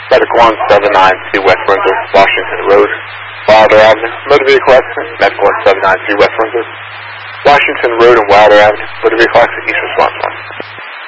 Medical 1792 West Windsor, Washington Road, Wilder Avenue. Motor vehicle accident. Medical 1793 West Windsor, Washington Road and Wilder Avenue. Motor vehicle accident. East response 1.